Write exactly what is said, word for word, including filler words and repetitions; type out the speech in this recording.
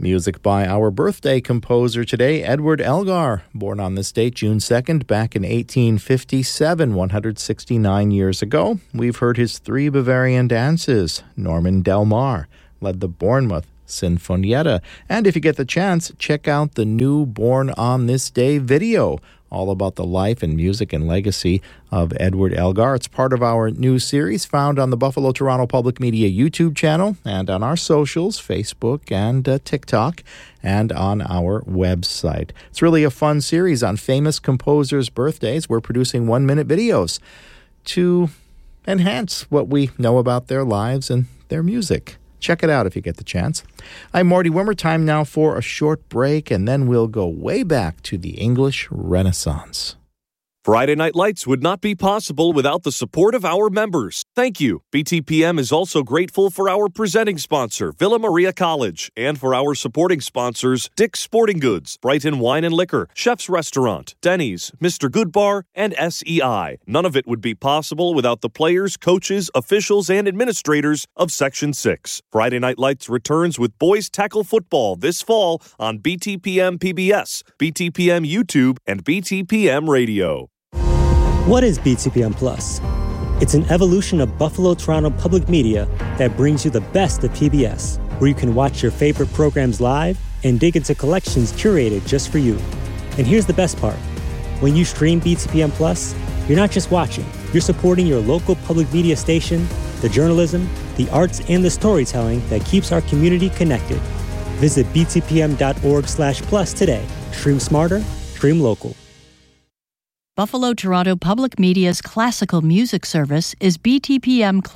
Music by our birthday composer today, Edward Elgar, born on this date, June second, back in eighteen fifty-seven, one hundred sixty-nine years ago. We've heard his three Bavarian dances. Norman Del Mar led the Bournemouth Sinfonietta. And if you get the chance, check out the new Born on This Day video, all about the life and music and legacy of Edward Elgar. It's part of our new series found on the Buffalo Toronto Public Media YouTube channel and on our socials, Facebook and uh, TikTok, and on our website. It's really a fun series on famous composers' birthdays. We're producing one-minute videos to enhance what we know about their lives and their music. Check it out if you get the chance. I'm Marty Wimmer. Time now for a short break, and then we'll go way back to the English Renaissance. Friday Night Lights would not be possible without the support of our members. Thank you. B T P M is also grateful for our presenting sponsor, Villa Maria College, and for our supporting sponsors, Dick's Sporting Goods, Brighton Wine and Liquor, Chef's Restaurant, Denny's, Mister Good Bar, and S E I. None of it would be possible without the players, coaches, officials, and administrators of Section six. Friday Night Lights returns with boys tackle football this fall on B T P M P B S, B T P M YouTube, and B T P M Radio. What is B T P M Plus? It's an evolution of Buffalo Toronto Public Media that brings you the best of P B S, where you can watch your favorite programs live and dig into collections curated just for you. And here's the best part. When you stream B T P M Plus, you're not just watching, you're supporting your local public media station, the journalism, the arts, and the storytelling that keeps our community connected. Visit b t p m dot org slash plus today. Stream smarter, stream local. Buffalo Toronto Public Media's classical music service is B T P M